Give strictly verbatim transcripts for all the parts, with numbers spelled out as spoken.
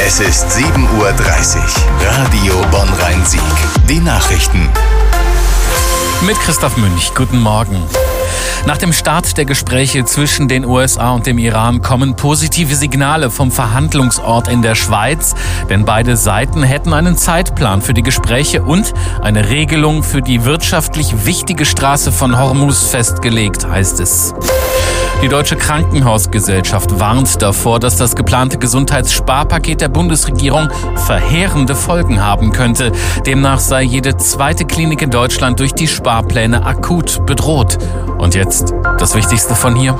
Es ist sieben Uhr dreißig. Radio Bonn-Rhein-Sieg. Die Nachrichten. Mit Christoph Münch. Guten Morgen. Nach dem Start der Gespräche zwischen den U S A und dem Iran kommen positive Signale vom Verhandlungsort in der Schweiz. Denn beide Seiten hätten einen Zeitplan für die Gespräche und eine Regelung für die wirtschaftlich wichtige Straße von Hormuz festgelegt, heißt es. Die Deutsche Krankenhausgesellschaft warnt davor, dass das geplante Gesundheitssparpaket der Bundesregierung verheerende Folgen haben könnte. Demnach sei jede zweite Klinik in Deutschland durch die Sparpläne akut bedroht. Und jetzt das Wichtigste von hier.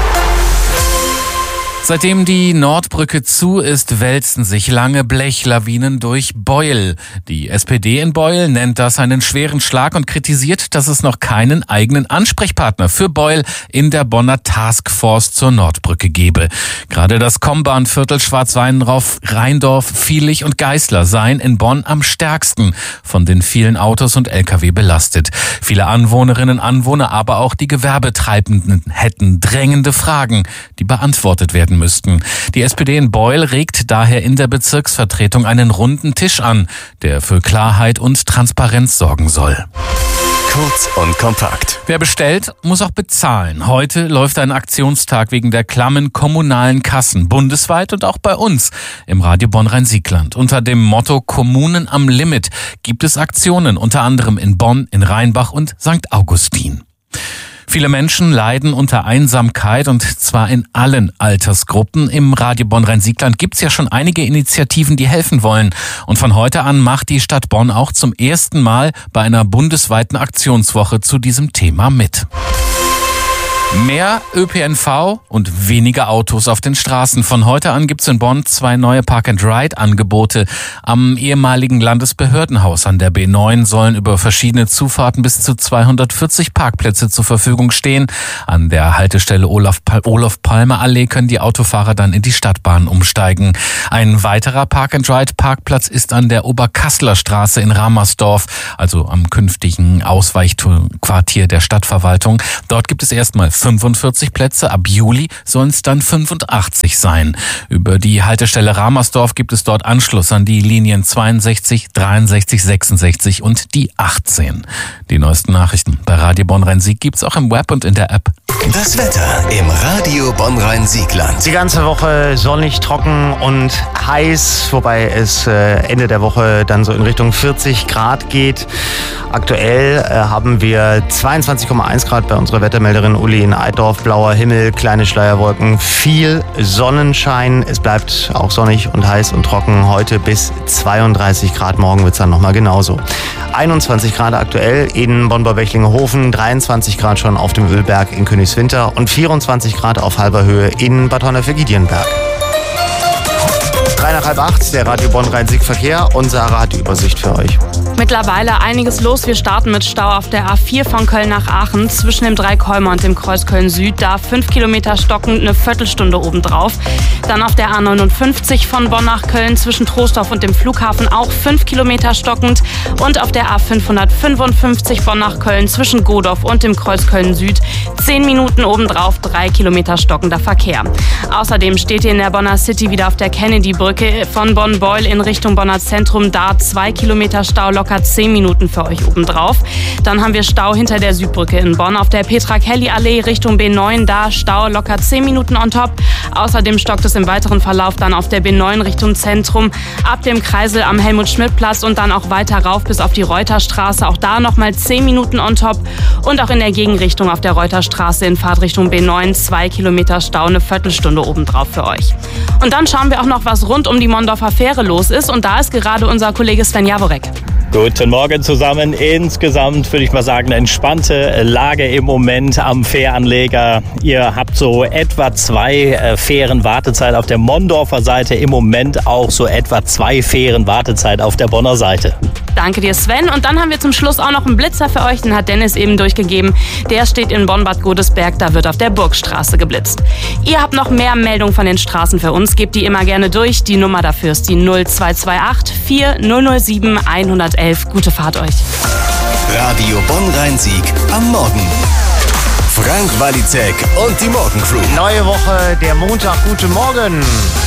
Seitdem die Nordbrücke zu ist, wälzen sich lange Blechlawinen durch Beuel. Die S P D in Beuel nennt das einen schweren Schlag und kritisiert, dass es noch keinen eigenen Ansprechpartner für Beuel in der Bonner Taskforce zur Nordbrücke gebe. Gerade das Kombahnviertel Schwarzweinrauf, Rheindorf, Viehlich und Geißler seien in Bonn am stärksten von den vielen Autos und L K W belastet. Viele Anwohnerinnen, Anwohner, aber auch die Gewerbetreibenden hätten drängende Fragen, die beantwortet werden müssten. Die S P D in Beuel regt daher in der Bezirksvertretung einen runden Tisch an, der für Klarheit und Transparenz sorgen soll. Kurz und kompakt. Wer bestellt, muss auch bezahlen. Heute läuft ein Aktionstag wegen der klammen kommunalen Kassen, bundesweit und auch bei uns im Radio Bonn-Rhein-Siegland. Unter dem Motto Kommunen am Limit gibt es Aktionen, unter anderem in Bonn, in Rheinbach und Sankt Augustin. Viele Menschen leiden unter Einsamkeit und zwar in allen Altersgruppen. Im Radio Bonn-Rhein-Siegland gibt's ja schon einige Initiativen, die helfen wollen. Und von heute an macht die Stadt Bonn auch zum ersten Mal bei einer bundesweiten Aktionswoche zu diesem Thema mit. Mehr Ö P N V und weniger Autos auf den Straßen. Von heute an gibt's in Bonn zwei neue Park-and-Ride-Angebote. Am ehemaligen Landesbehördenhaus an der B neun sollen über verschiedene Zufahrten bis zu zweihundertvierzig Parkplätze zur Verfügung stehen. An der Haltestelle Olof-Palme-Allee können die Autofahrer dann in die Stadtbahn umsteigen. Ein weiterer Park-and-Ride-Parkplatz ist an der Oberkasseler Straße in Ramersdorf, also am künftigen Ausweichquartier der Stadtverwaltung. Dort gibt es erstmal fünfundvierzig Plätze, ab Juli sollen es dann fünfundachtzig sein. Über die Haltestelle Ramersdorf gibt es dort Anschluss an die Linien zweiundsechzig, dreiundsechzig, sechsundsechzig und die achtzehn. Die neuesten Nachrichten bei Radio Bonn-Rhein-Sieg gibt's auch im Web und in der App. Das Wetter im Radio Bonn-Rhein-Siegland. Die ganze Woche sonnig, trocken und heiß, wobei es Ende der Woche dann so in Richtung vierzig Grad geht. Aktuell haben wir zweiundzwanzig Komma eins Grad bei unserer Wettermelderin Uli in Eidorf. Blauer Himmel, kleine Schleierwolken, viel Sonnenschein. Es bleibt auch sonnig und heiß und trocken. Heute bis zweiunddreißig Grad. Morgen wird es dann nochmal genauso. einundzwanzig Grad aktuell in Bonn-Bechlingenhofen, dreiundzwanzig Grad schon auf dem Ölberg in Königswinter und vierundzwanzig Grad auf halber Höhe in Bad Honnef-Giedienberg. Drei nach halb acht, der Radio Bonn-Rhein-Sieg-Verkehr und Sarah hat die Übersicht für euch. Mittlerweile einiges los. Wir starten mit Stau auf der A vier von Köln nach Aachen zwischen dem Dreikolmer und dem Kreuz Köln-Süd. Da fünf Kilometer stockend, eine Viertelstunde obendrauf. Dann auf der A neunundfünfzig von Bonn nach Köln zwischen Troisdorf und dem Flughafen auch fünf Kilometer stockend. Und auf der A fünfhundertfünfundfünfzig Bonn nach Köln zwischen Godorf und dem Kreuz Köln-Süd zehn Minuten obendrauf, drei Kilometer stockender Verkehr. Außerdem steht ihr in der Bonner City wieder auf der Kennedy-Brücke von Bonn-Beuel in Richtung Bonner Zentrum. Da zwei Kilometer Stau, locker zehn Minuten für euch obendrauf. Dann haben wir Stau hinter der Südbrücke in Bonn auf der Petra-Kelly-Allee Richtung B neun. Da Stau, locker zehn Minuten on top. Außerdem stockt es im weiteren Verlauf dann auf der B neun Richtung Zentrum, ab dem Kreisel am Helmut-Schmidt-Platz und dann auch weiter rauf bis auf die Reuterstraße. Auch da nochmal zehn Minuten on top. Und auch in der Gegenrichtung auf der Reuterstraße in Fahrtrichtung B neun zwei Kilometer Stau, eine Viertelstunde obendrauf für euch. Und dann schauen wir auch noch, was rund um die Mondorfer Fähre los ist. Und da ist gerade unser Kollege Sven Jaworek. Guten Morgen zusammen. Insgesamt würde ich mal sagen, eine entspannte Lage im Moment am Fähranleger. Ihr habt so etwa zwei äh, Fähren Wartezeit auf der Mondorfer Seite. Im Moment auch so etwa zwei Fähren Wartezeit auf der Bonner Seite. Danke dir, Sven. Und dann haben wir zum Schluss auch noch einen Blitzer für euch. Den hat Dennis eben durchgegeben. Der steht in Bonn-Bad Godesberg. Da wird auf der Burgstraße geblitzt. Ihr habt noch mehr Meldungen von den Straßen für uns. Gebt die immer gerne durch. Die Nummer dafür ist die null zwei zwei acht vier null null sieben eins eins eins. Gute Fahrt euch. Radio Bonn-Rhein-Sieg am Morgen. Frank Walizek und die Morgencrew. Neue Woche, der Montag. Guten Morgen.